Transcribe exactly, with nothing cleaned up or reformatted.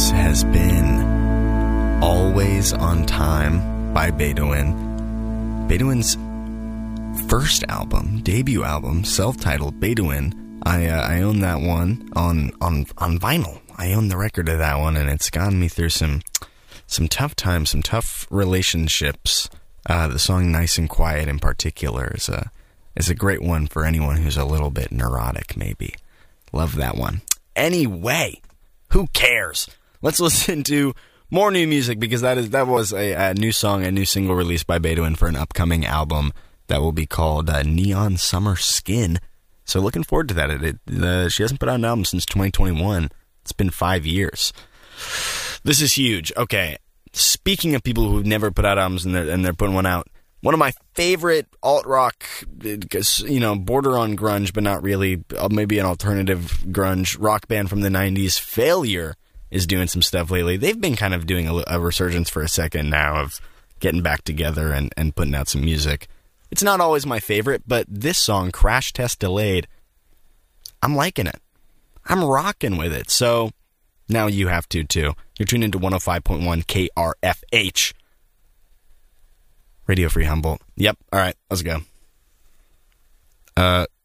Has been Always on Time by Bedouin. Bedouin's first album, debut album, self-titled Bedouin. I uh, I own that one on, on on vinyl. I own the record of that one, and it's gotten me through some some tough times, some tough relationships. Uh, the song "Nice and Quiet" in particular is a is a great one for anyone who's a little bit neurotic. Maybe love that one. Anyway, who cares? Let's listen to more new music, because that is that was a, a new song, a new single released by Bedouin for an upcoming album that will be called uh, Neon Summer Skin. So looking forward to that. It, it, uh, she hasn't put out an album since twenty twenty-one. It's been five years. This is huge. Okay, speaking of people who've never put out albums and they're, and they're putting one out, one of my favorite alt-rock, you know, border on grunge, but not really, maybe an alternative grunge rock band from the nineties, Failure, is doing some stuff lately. They've been kind of doing a, a resurgence for a second now of getting back together and, and putting out some music. It's not always my favorite, but this song, Crash Test Delayed, I'm liking it. I'm rocking with it. So now you have to, too. You're tuned into one oh five point one K R F H. Radio Free Humboldt. Yep. All right. Let's go. Uh,